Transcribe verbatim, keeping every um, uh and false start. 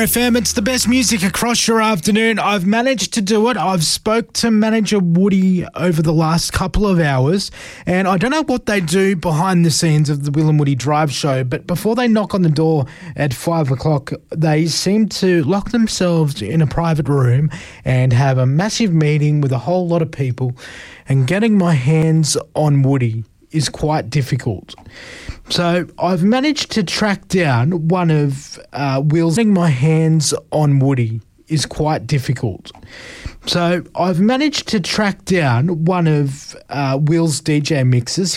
F M. It's the best music across your afternoon. I've managed to do it. I've spoke to manager Woody over the last couple of hours, and I don't know what they do behind the scenes of the Will and Woody Drive show, but before they knock on the door at five o'clock, they seem to lock themselves in a private room and have a massive meeting with a whole lot of people, and getting my hands on Woody is quite difficult. So I've managed to track down one of uh, Will's. Getting my hands on Woody is quite difficult. So I've managed to track down one of uh, Will's D J mixes.